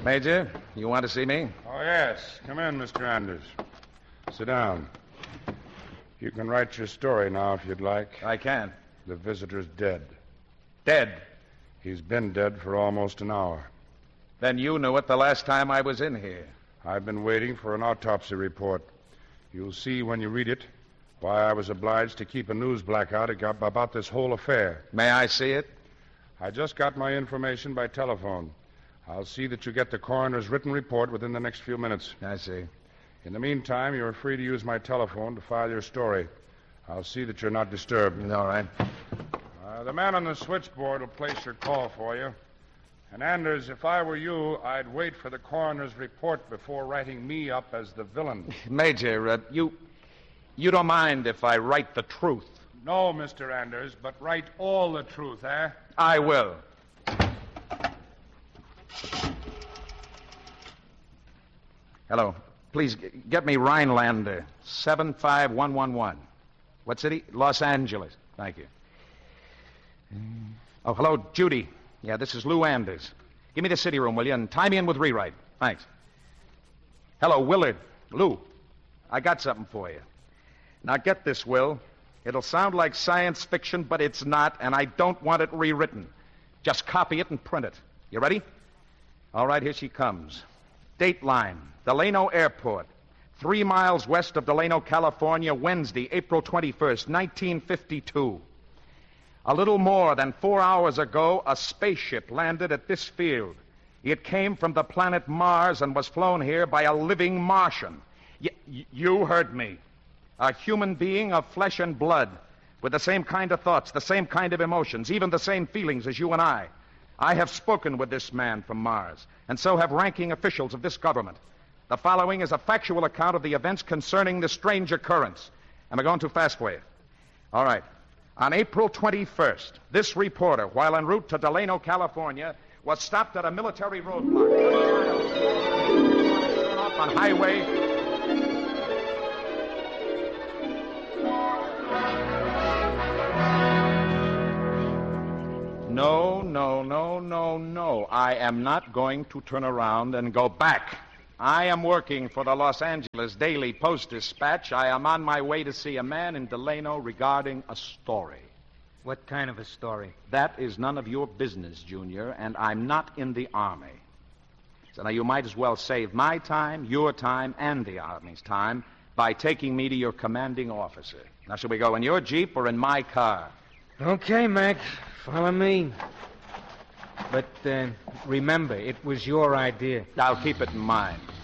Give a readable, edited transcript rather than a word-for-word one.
Major, you want to see me? Oh, yes. Come in, Mr. Anders. Sit down. You can write your story now if you'd like. I can. The visitor's dead. Dead? He's been dead for almost an hour. Then you knew it the last time I was in here. I've been waiting for an autopsy report. You'll see when you read it why I was obliged to keep a news blackout about this whole affair. May I see it? I just got my information by telephone. I'll see that you get the coroner's written report within the next few minutes. I see. In the meantime, you're free to use my telephone to file your story. I'll see that you're not disturbed. All right. The man on the switchboard will place your call for you. And, Anders, if I were you, I'd wait for the coroner's report before writing me up as the villain. Major, you don't mind if I write the truth? No, Mr. Anders, but write all the truth, eh? I will. Hello. Please get me Rhinelander, 75111. What city? Los Angeles. Thank you. Oh, hello, Judy. Yeah, this is Lou Anders. Give me the city room, will you, and tie me in with rewrite. Thanks. Hello, Willard. Lou, I got something for you. Now, get this, Will. It'll sound like science fiction, but it's not, and I don't want it rewritten. Just copy it and print it. You ready? All right, here she comes. Dateline, Delano Airport, 3 miles west of Delano, California, Wednesday, April 21st, 1952. A little more than 4 hours ago, a spaceship landed at this field. It came from the planet Mars and was flown here by a living Martian. You heard me. A human being of flesh and blood, with the same kind of thoughts, the same kind of emotions, even the same feelings as you and I. I have spoken with this man from Mars, and so have ranking officials of this government. The following is a factual account of the events concerning this strange occurrence. Am I going too fast for you? All right. On April 21st, this reporter, while en route to Delano, California, was stopped at a military roadblock. On highway. No. I am not going to turn around and go back. I am working for the Los Angeles Daily Post-Dispatch. I am on my way to see a man in Delano regarding a story. What kind of a story? That is none of your business, Junior, and I'm not in the Army. So now you might as well save my time, your time, and the Army's time by taking me to your commanding officer. Now, shall we go in your Jeep or in my car? Okay, Max. Follow me. But remember, it was your idea. I'll keep it in mind.